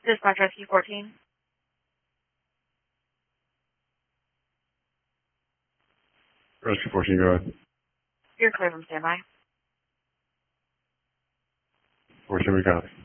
Dispatch Rescue 14. Rescue 14, go ahead. You're clear from standby. 14, we got it.